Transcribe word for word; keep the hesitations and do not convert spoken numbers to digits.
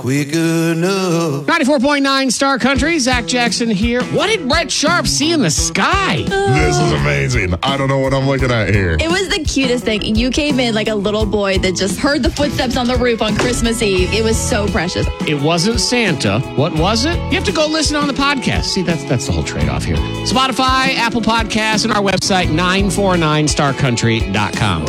quick enough. ninety-four point nine Star Country, Zach Jackson here. What did Brett Sharp see in the sky? This is amazing. I don't know what I'm looking at here. It was the cutest thing. You came in like a little boy that just heard the footsteps on the roof on Christmas Eve. It was so precious. It wasn't Santa. What was it? You have to go listen on the podcast. See, that's that's the whole trade-off here. Spotify, Apple Podcasts, and our website, nine four nine star country dot com.